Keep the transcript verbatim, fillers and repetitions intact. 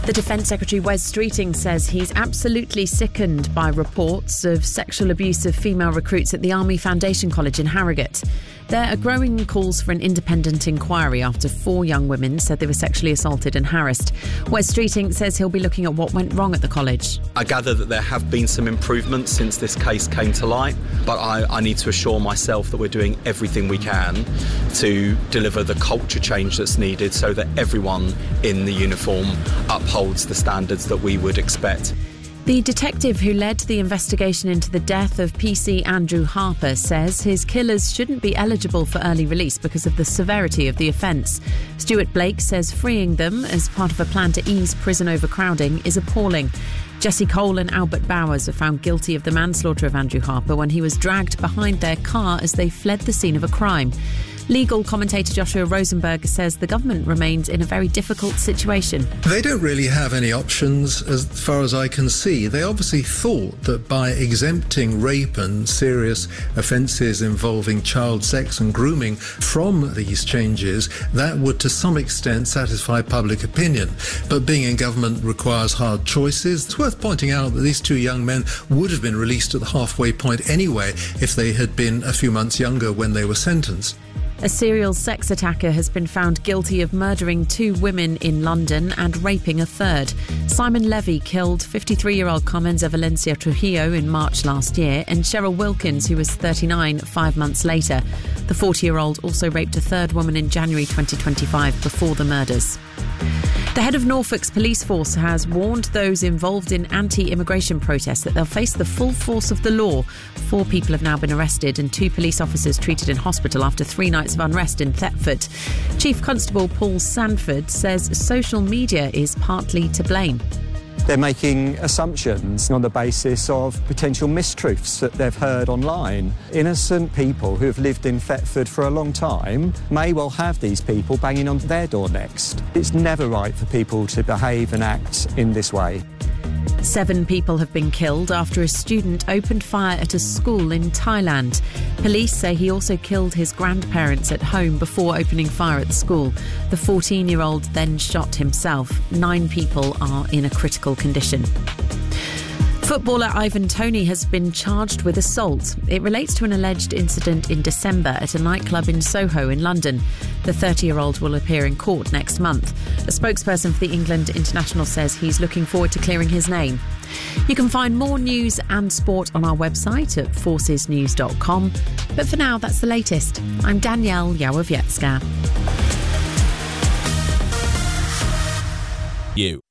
The Defence Secretary Wes Streeting says he's absolutely sickened by reports of sexual abuse of female recruits at the Army Foundation College in Harrogate. There are growing calls for an independent inquiry after four young women said they were sexually assaulted and harassed. Wes Streeting says he'll be looking at what went wrong at the college. I gather that there have been some improvements since this case came to light, but I, I need to assure myself that we're doing everything we can to deliver the culture change that's needed so that everyone in the uniform upholds the standards that we would expect. The detective who led the investigation into the death of P C Andrew Harper says his killers shouldn't be eligible for early release because of the severity of the offence. Stuart Blake says freeing them as part of a plan to ease prison overcrowding is appalling. Jesse Cole and Albert Bowers were found guilty of the manslaughter of Andrew Harper when he was dragged behind their car as they fled the scene of a crime. Legal commentator Joshua Rosenberg says the government remains in a very difficult situation. They don't really have any options as far as I can see. They obviously thought that by exempting rape and serious offences involving child sex and grooming from these changes, that would to some extent satisfy public opinion. But being in government requires hard choices. It's worth pointing out that these two young men would have been released at the halfway point anyway if they had been a few months younger when they were sentenced. A serial sex attacker has been found guilty of murdering two women in London and raping a third. Simon Levy killed fifty-three-year-old Carmenza Valencia Trujillo in March last year and Cheryl Wilkins, who was thirty-nine, five months later. The forty-year-old also raped a third woman in January twenty twenty-five before the murders. The head of Norfolk's police force has warned those involved in anti-immigration protests that they'll face the full force of the law. Four people have now been arrested and two police officers treated in hospital after three nights of unrest in Thetford. Chief Constable Paul Sanford says social media is partly to blame. They're making assumptions on the basis of potential mistruths that they've heard online. Innocent people who have lived in Thetford for a long time may well have these people banging on their door next. It's never right for people to behave and act in this way. Seven people have been killed after a student opened fire at a school in Thailand. Police say he also killed his grandparents at home before opening fire at the school. The fourteen-year-old then shot himself. Nine people are in a critical condition. Footballer Ivan Toney has been charged with assault. It relates to an alleged incident in December at a nightclub in Soho in London. The thirty-year-old will appear in court next month. A spokesperson for the England international says he's looking forward to clearing his name. You can find more news and sport on our website at forces news dot com. But for now, that's the latest. I'm Danielle Yawowiecka. You.